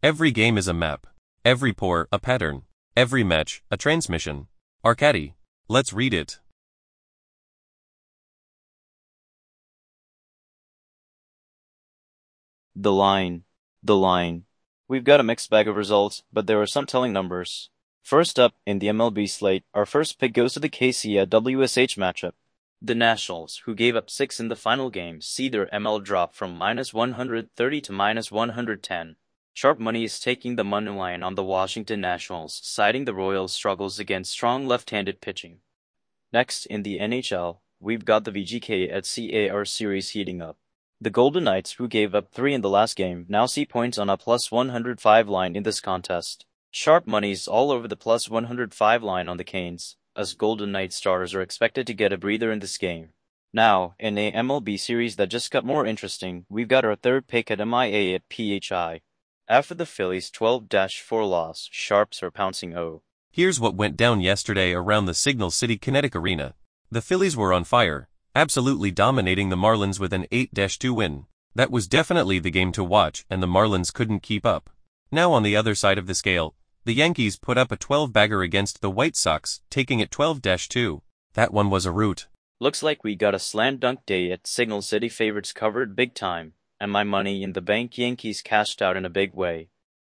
Every game is a map. Every pour, a pattern. Every match, a transmission. Arcadi. Let's read it. The line. We've got a mixed bag of results, but there are some telling numbers. First up, in the MLB slate, our first pick goes to the KC at WSH matchup. The Nationals, who gave up 6 in the final game, see their ML drop from -130 to -110. Sharp Money is taking the money line on the Washington Nationals, citing the Royals' struggles against strong left-handed pitching. Next, in the NHL, we've got the VGK at CAR series heating up. The Golden Knights, who gave up 3 in the last game, now see points on a +105 line in this contest. Sharp Money's all over the +105 line on the Canes, as Golden Knights starters are expected to get a breather in this game. Now, in a MLB series that just got more interesting, we've got our third pick at MIA at PHI. After the Phillies' 12-4 loss, Sharps are pouncing O. Here's what went down yesterday around the Signal City Kinetic Arena. The Phillies were on fire, absolutely dominating the Marlins with an 8-2 win. That was definitely the game to watch, and the Marlins couldn't keep up. Now on the other side of the scale, the Yankees put up a 12-bagger against the White Sox, taking it 12-2. That one was a rout. Looks like we got a slam dunk day at Signal City. Favorites covered big time, and my money in the bank. Yankees cashed out in a big way.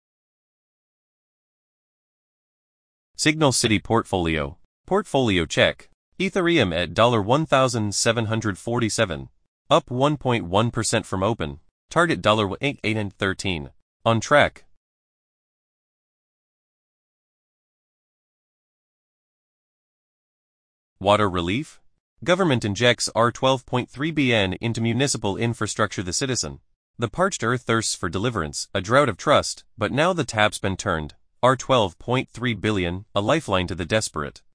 Signal City Portfolio. Portfolio check. Ethereum at $1,747. Up 1.1% from open. Target $8.13. On track. Water relief? Government injects R12.3 BN into municipal infrastructure. The citizen. The parched earth thirsts for deliverance, a drought of trust, but now the tap's been turned. R12.3 billion, a lifeline to the desperate.